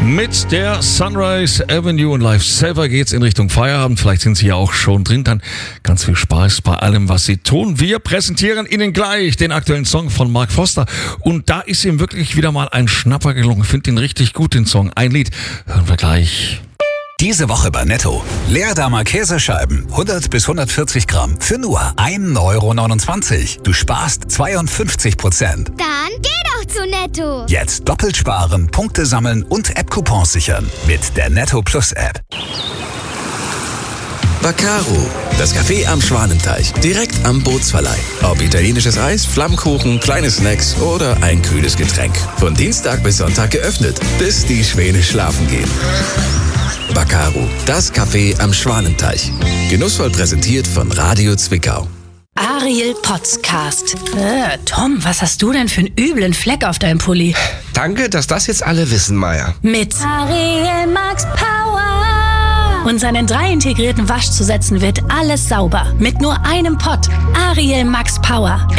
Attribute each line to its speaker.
Speaker 1: Mit der Sunrise Avenue und Life Saver geht's in Richtung Feierabend. Vielleicht sind Sie ja auch schon drin. Dann ganz viel Spaß bei allem, was Sie tun. Wir präsentieren Ihnen gleich den aktuellen Song von Mark Foster. Und da ist ihm wirklich wieder mal ein Schnapper gelungen. Ich finde ihn richtig gut, den Song. Ein Lied hören wir gleich.
Speaker 2: Diese Woche bei Netto. Leerdammer Käsescheiben, 100 bis 140 Gramm, für nur 1,29 €. Du sparst 52%.
Speaker 3: Dann geh doch zu Netto.
Speaker 2: Jetzt doppelt sparen, Punkte sammeln und App-Coupons sichern. Mit der Netto Plus App.
Speaker 4: Baccaro, das Café am Schwanenteich, direkt am Bootsverleih. Ob italienisches Eis, Flammkuchen, kleine Snacks oder ein kühles Getränk. Von Dienstag bis Sonntag geöffnet, bis die Schwäne schlafen gehen. Baccaro, das Café am Schwanenteich. Genussvoll präsentiert von Radio Zwickau.
Speaker 5: Ariel Podcast. Tom, was hast du denn für einen üblen Fleck auf deinem Pulli?
Speaker 6: Danke, dass das jetzt alle wissen, Maya.
Speaker 5: Mit
Speaker 3: Ariel Max Power.
Speaker 5: und seinen 3 integrierten Waschzusätzen wird alles sauber. Mit nur einem Pott. Ariel Max Power.